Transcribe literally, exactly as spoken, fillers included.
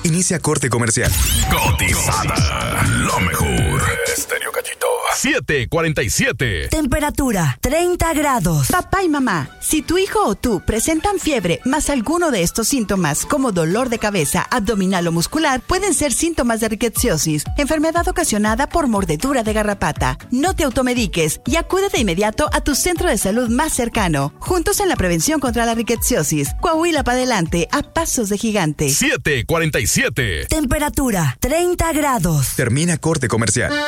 Inicia corte comercial. Cotizada. Lo mejor. Estéreo Cachito. siete cuarenta y siete. Temperatura treinta grados. Papá y mamá, si tu hijo o tú presentan fiebre más alguno de estos síntomas como dolor de cabeza, abdominal o muscular, pueden ser síntomas de rickettsiosis, enfermedad ocasionada por mordedura de garrapata. No te automediques y acude de inmediato a tu centro de salud más cercano. Juntos en la prevención contra la rickettsiosis. Coahuila para adelante, a pasos de gigante. siete cuarenta y siete. Temperatura treinta grados. Termina corte comercial.